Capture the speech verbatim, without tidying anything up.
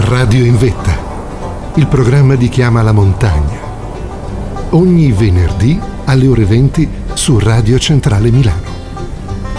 Radio in Vetta, il programma di Chiama la Montagna. Ogni venerdì alle ore venti su Radio Centrale Milano.